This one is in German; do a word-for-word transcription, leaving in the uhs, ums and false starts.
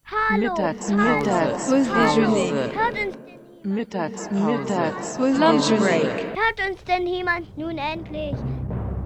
Hallo, Mittags, hallo. mittags, Pause déjeuner. Hört uns denn niemand? Mittagspause. Mittags, Pause. lunch break. Hört uns denn jemand nun endlich?